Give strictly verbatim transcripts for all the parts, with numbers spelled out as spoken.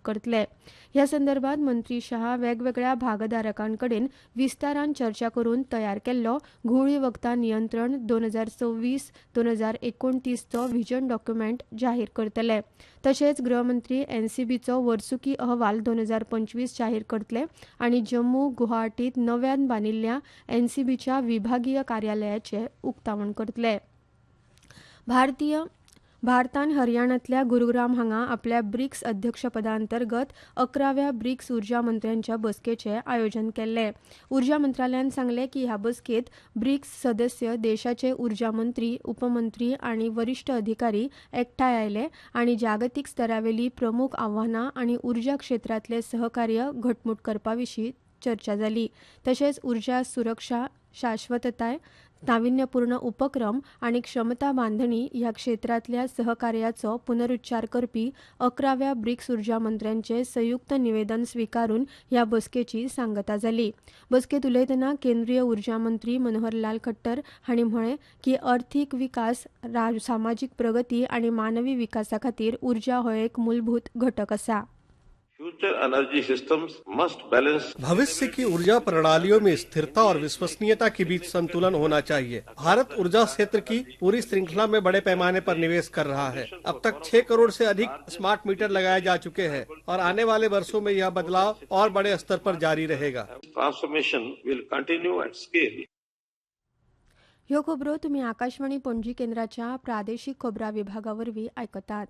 करतले. ह्या संदर्भात मंत्री शाह वेगवेगळ्या भागधारकांकडेन विस्तारान चर्चा करून तयार केल्लो घुंवळे वखदां नियंत्रण दोन हजार सव्वीस दोन हजार एकोणतीसचो व्हिजन डॉक्युमेंट जाहीर करतले. तशेंच गृहमंत्री एनसीबीचो वर्सुकी अहवाल दोन हजार पंचवीस जाहीर करतले आनी जम्मू गुवाहाटीत नव्यान बांदिल्ल्या एनसीबीच्या विभागीय कार्यालयाचे उक्तावण करतले. भारतीय भारतान हरियाणांतल्या गुरुग्राम हांगा आपल्या ब्रिक्स अध्यक्षपदा अंतर्गत अकराव्या ब्रिक्स उर्जा मंत्र्यांच्या बसकेचे आयोजन केल्ले. उर्जा मंत्रालयान सांगले की ह्या बसकेत ब्रिक्स सदस्य देशाचे उर्जा मंत्री, उपमंत्री आनी वरिष्ठ अधिकारी एकठांय आयले आनी जागतीक स्तरावेली प्रमुख आव्हानां आनी उर्जा क्षेत्रांतले सहकार्य घटमूट करपा विशीं चर्चा जाली. तशेंच उर्जा सुरक्षा, शाश्वतताय, नाविन्यपूर्ण उपक्रम आनी क्षमता बांधणी ह्या क्षेत्रांतल्या सहकार्याचो पुनरुच्चार करपी अकराव्या ब्रिक्स उर्जा मंत्र्यांचे संयुक्त निवेदन स्विकारून ह्या बसकेची सांगता जाली. बसकेत उलयतना केंद्रीय उर्जा मंत्री मनोहर लाल खट्टर हांणी म्हळें की अर्थीक विकास, सामाजीक प्रगती आनी मानवी विकासा खातीर उर्जा हो एक मूलभूत घटक आसा. Future energy systems must balance. भविष्य की ऊर्जा प्रणालियों में स्थिरता और विश्वसनीयता के बीच संतुलन होना चाहिए. भारत ऊर्जा क्षेत्र की पूरी श्रृंखला में बड़े पैमाने पर निवेश कर रहा है. अब तक छह करोड़ से अधिक स्मार्ट मीटर लगाए जा चुके हैं और आने वाले वर्षों में यह बदलाव और बड़े स्तर पर जारी रहेगा. Transformation will continue at scale. ह्यो खबरो तुम्ही आकाशवाणी पणजी केंद्राच्या प्रादेशीक खबरां विभागावरवीं आयकतात.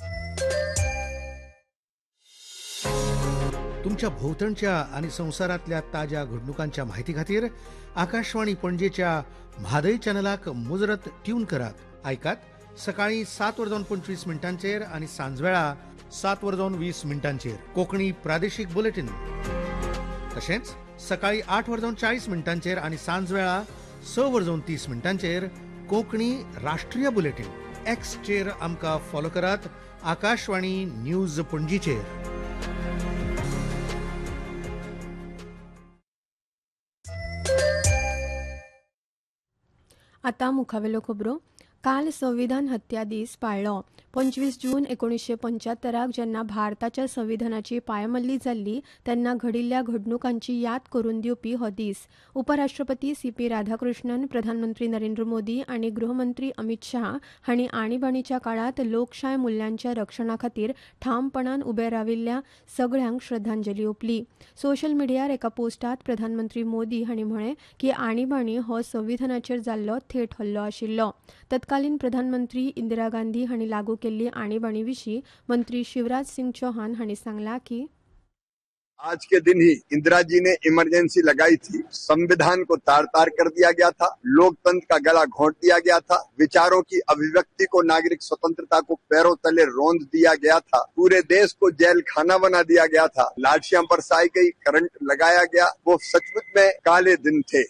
तुमच्या भोवतणच्या आणि संसारातल्या ताज्या घडणुकांच्या माहिती खातीर आकाशवाणी पणजेच्या म्हादय चॅनलाक मुजरत ट्यून करात. ऐकात सकाळी सात वरजावन पंचवीस मिनटांचेर आणि सांजवेळा सात वरजावन वीस मिनटांचेर कोंकणी प्रादेशीक बुलेटिन. तशेंच सकाळी आठ वरजावन चाळीस मिनटांचेर आणि सांजवेळा स वरजावन तीस मिनटांचेर कोंकणी राष्ट्रीय बुलेटिन. एक्सचेर आमकां फॉलो करात. आकाशवाणी न्यूज पणजीचेर. आतां मुखावेल्यो खबरो. काल संविधान हत्या दीस पाळ्ळो. पंचवीस जून एकोणीसशे पंच्यात्तराक जेन्ना भारताच्या संविधानाची पायमल्ली जाल्ली तेन्ना घडिल्ल्या घडणुकांची याद करून दिवपी हो दीस. उपराष्ट्रपती सी पी राधाकृष्णन, प्रधानमंत्री नरेंद्र मोदी आनी गृहमंत्री अमित शाह हांणी आणीबाणीच्या काळात लोकशाय मुल्यांच्या रक्षणा खातीर ठामपणान उबे राविल्ल्या सगळ्यांक श्रद्धांजली ओंपली. सोशल मिडियार एका पोस्टात प्रधानमंत्री मोदी हांणी म्हळें की आणीबाणी हो संविधानाचेर जाल्लो थेट हल्लो आशिल्लो. तत्कालीन प्रधानमंत्री इंदिरा गांधी हांणी लागू केल्ली आणीबाणी विशीं मंत्री शिवराज सिंग चौहान हांणी सांगला की आज के दिन ही इंदिरा जी ने इमरजेंसी लगाई थी. संविधान को तार तार कर दिया गया था. लोकतंत्र का गला घोंट दिया गया था. विचारों की अभिव्यक्ति को, नागरिक स्वतंत्रता को पैरों तले रौंद दिया गया था. पूरे देश को जेल खाना बना दिया गया था. लाठियां बरसाई गई, करंट लगाया गया. वो सचमुच में काले दिन थे.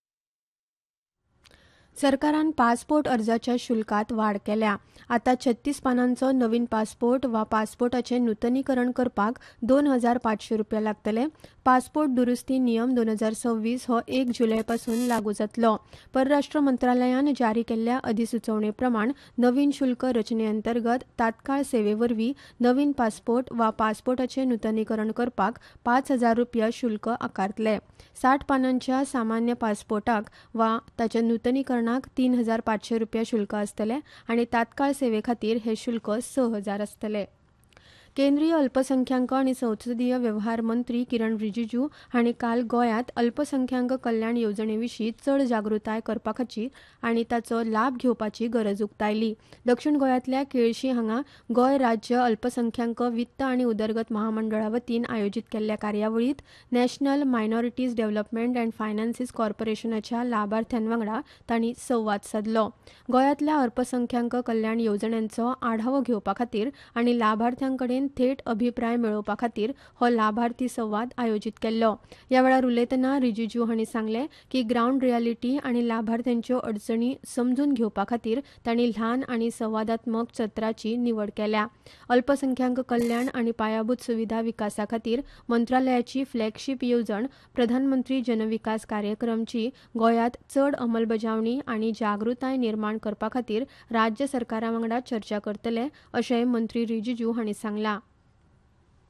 सरकारान पासपोर्ट अर्जाच्या शुल्कात वाड केल्या. आता छत्तीस पानांचो नवीन पासपोर्ट वा पासपोर्टाचें नूतनीकरण करपाक दोन हजार पांचशे रुपया लागतले. पासपोर्ट दुरुस्ती नियम दोन हजार सव्वीस हो एक जुलय पासून लागू जातलो. परराष्ट्र मंत्रालयान जारी केल्ल्या अधिसुचोवणे प्रमाण नवीन शुल्क रचने अंतर्गत तात्काळ सेवेवरवीं नवीन पासपोर्ट वा पासपोर्टाचें नूतनीकरण करपाक पाच हजार रुपया शुल्क आकारतले. साठ पानांच्या सामान्य पासपोर्टाक वा ताच्या नूतनीकरणाक तीन हजार पांचशे रुपया शुल्क आसतले आनी तात्काळ सेवे खातीर हे शुल्क स हजार आसतले. केंद्रीय अल्पसंख्याक आनी संसदीय वेव्हार मंत्री किरण रिजिजू हांणी काल गोंयांत अल्पसंख्याक कल्याण येवजणे विशीं चड जागृताय करपा खातीर आनी ताचो लाभ घेवपाची गरज उक्तायली. दक्षिण गोंयांतल्या केळशी हांगा गोंय राज्य अल्पसंख्याक वित्त आनी उदरगत महामंडळा वतीन आयोजीत केल्ल्या कार्यावळींत national minorities development and finances कॉर्पोरेशनाच्या लाभार्थ्यां वांगडा तांणी संवाद सादलो. गोंयांतल्या अल्पसंख्याक कल्याण येवजण्यांचो आढावो घेवपा खातीर आनी लाभार्थ्यां कडेन थेट अभिप्राय मेळोवपा खातीर हो लाभार्थी संवाद आयोजीत केल्लो. ह्या वेळार उलयतना रिजिजू हांणी सांगलें की ग्रावंड रियालिटी आनी लाभार्थ्यांच्यो अडचणी समजून घेवपा खातीर तांणी ल्हान आनी संवादात्मक सत्राची निवड केल्या. अल्पसंख्याक कल्याण आनी पायाभूत सुविधा विकासा खातीर मंत्रालयाची फ्लॅगशीप येवजण प्रधानमंत्री जनविकास कार्यक्रमची गोंयांत चड अंमलबजावणी आनी जागृताय निर्माण करपा खातीर राज्य सरकारा वांगडा चर्चा करतले अशेंय मंत्री रिजिजू हांणी सांगलां.